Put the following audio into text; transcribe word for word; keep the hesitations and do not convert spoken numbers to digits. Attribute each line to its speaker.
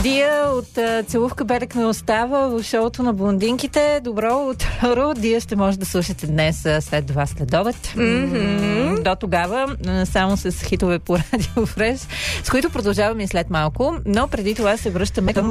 Speaker 1: Дия от а, Целувка белек не остава в шоуто на блондинките. Добро утро. Дия ще може да слушате днес а, след два следобед. Mm-hmm. До тогава а, само с хитове по Радио Фреш, с които продължаваме и след малко. Но преди това се връщаме към